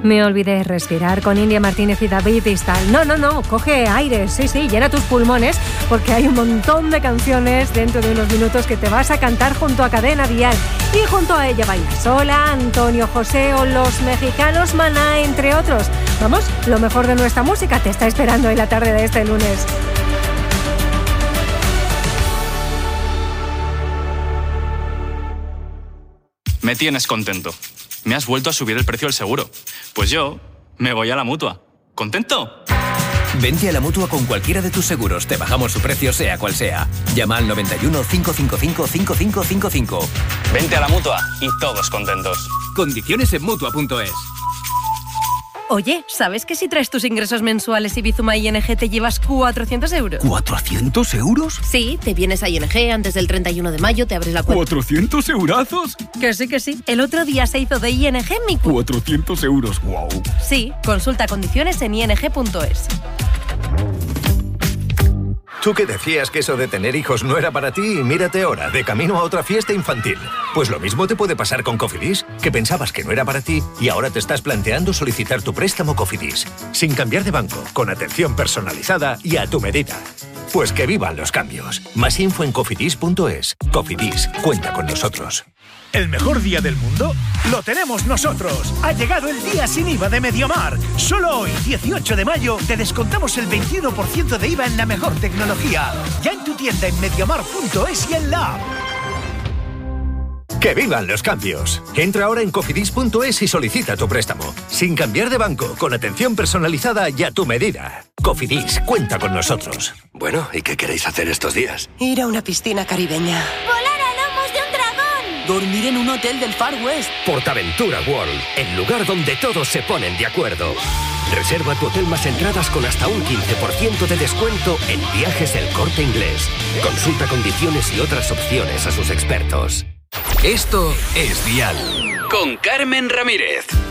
Me olvidé de respirar con India Martínez y David Bisbal. No, coge aire, sí, llena tus pulmones, porque hay un montón de canciones dentro de unos minutos que te vas a cantar junto a Cadena Dial. Y junto a ella Baila Sola, Antonio José o los mexicanos Maná, entre otros. Vamos, lo mejor de nuestra música te está esperando en la tarde de este lunes. Me tienes contento. Me has vuelto a subir el precio del seguro. Pues yo me voy a la Mutua. ¿Contento? Vente a la Mutua con cualquiera de tus seguros. Te bajamos su precio sea cual sea. Llama al 91 555 5555. Vente a la Mutua y todos contentos. Condiciones en Mutua.es. Oye, ¿sabes que si traes tus ingresos mensuales y Bizuma ING te llevas 400 euros? ¿400 euros? Sí, te vienes a ING antes del 31 de mayo, te abres la cuenta. ¿400 eurazos? Que sí. El otro día se hizo de ING mi... 400 euros, wow. Sí, consulta condiciones en ing.es. Tú que decías que eso de tener hijos no era para ti y mírate ahora, de camino a otra fiesta infantil. Pues lo mismo te puede pasar con Cofidis, que pensabas que no era para ti y ahora te estás planteando solicitar tu préstamo Cofidis. Sin cambiar de banco, con atención personalizada y a tu medida. Pues que vivan los cambios. Más info en cofidis.es. Cofidis, cuenta con nosotros. ¿El mejor día del mundo? ¡Lo tenemos nosotros! Ha llegado el día sin IVA de MediaMarkt. Solo hoy, 18 de mayo, te descontamos el 21% de IVA en la mejor tecnología. Ya en tu tienda en MediaMarkt.es y en la app. ¡Que vivan los cambios! Entra ahora en cofidis.es y solicita tu préstamo. Sin cambiar de banco, con atención personalizada y a tu medida. Cofidis, cuenta con nosotros. Bueno, ¿y qué queréis hacer estos días? Ir a una piscina caribeña. ¡Volar a lomos de un dragón! Dormir en un hotel del Far West. Portaventura World, el lugar donde todos se ponen de acuerdo. Reserva tu hotel más entradas con hasta un 15% de descuento en Viajes El Corte Inglés. Consulta condiciones y otras opciones a sus expertos. Esto es Dial. Con Carmen Ramírez.